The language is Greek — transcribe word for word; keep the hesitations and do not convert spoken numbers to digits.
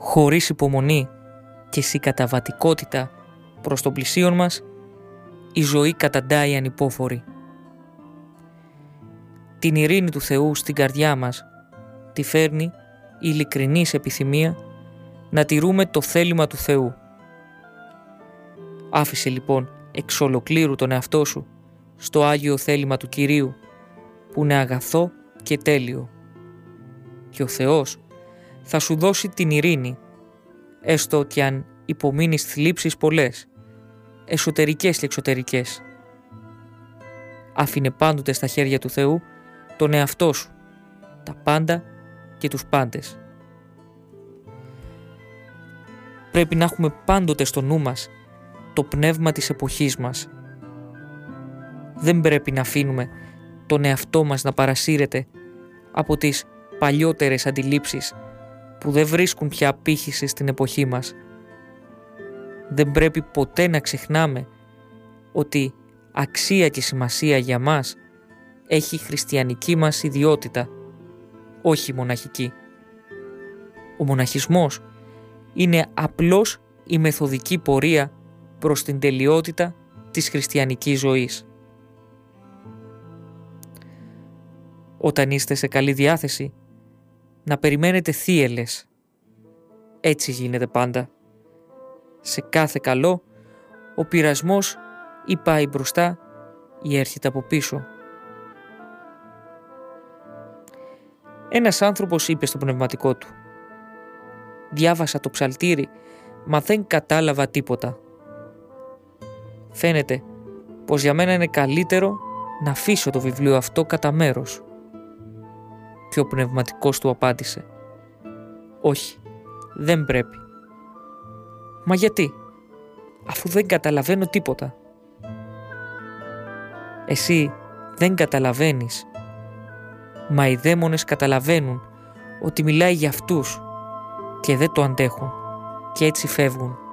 Χωρίς υπομονή και συγκαταβατικότητα προς τον πλησίον μας, η ζωή καταντάει ανυπόφορη. Την ειρήνη του Θεού στην καρδιά μας τη φέρνει η ειλικρινής επιθυμία να τηρούμε το θέλημα του Θεού. Άφησε λοιπόν εξ ολοκλήρου τον εαυτό σου στο Άγιο θέλημα του Κυρίου, που είναι αγαθό και τέλειο. Και ο Θεός θα σου δώσει την ειρήνη, έστω και αν υπομείνεις θλίψεις πολλές, εσωτερικές και εξωτερικές. Άφηνε πάντοτε στα χέρια του Θεού τον εαυτό σου, τα πάντα και τους πάντες. Πρέπει να έχουμε πάντοτε στο νου μας το πνεύμα της εποχής μας. Δεν πρέπει να αφήνουμε τον εαυτό μας να παρασύρεται από τις παλιότερες αντιλήψεις που δεν βρίσκουν πια απήχηση στην εποχή μας. Δεν πρέπει ποτέ να ξεχνάμε ότι αξία και σημασία για μας έχει η χριστιανική μας ιδιότητα, όχι η μοναχική. Ο μοναχισμός είναι απλώς η μεθοδική πορεία προς την τελειότητα της χριστιανικής ζωής. Όταν είστε σε καλή διάθεση, να περιμένετε θύελλες. Έτσι γίνεται πάντα. Σε κάθε καλό, ο πειρασμός ή πάει μπροστά ή έρχεται από πίσω. Ένας άνθρωπος είπε στο πνευματικό του: «Διάβασα το ψαλτήρι, μα δεν κατάλαβα τίποτα. Φαίνεται πως για μένα είναι καλύτερο να αφήσω το βιβλίο αυτό κατά μέρος». Και ο πνευματικός του απάντησε: «Όχι, δεν πρέπει». «Μα γιατί, αφού δεν καταλαβαίνω τίποτα?» «Εσύ δεν καταλαβαίνεις, μα οι δαίμονες καταλαβαίνουν ότι μιλάει για αυτούς και δεν το αντέχουν και έτσι φεύγουν».